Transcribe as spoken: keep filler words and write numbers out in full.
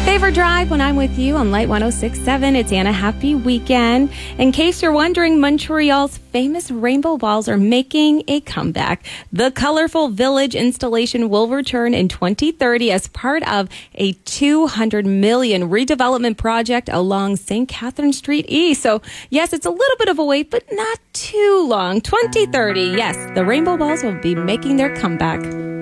Favorite drive when I'm with you on Light one oh six point seven. It's Anna. Happy weekend. In case you're wondering, Montreal's famous rainbow balls are making a comeback. The Colorful Village installation will return in twenty thirty as part of a two hundred million dollars redevelopment project along Saint Catherine Street East. So, yes, it's a little bit of a wait, but not too long. twenty thirty, yes, the rainbow balls will be making their comeback.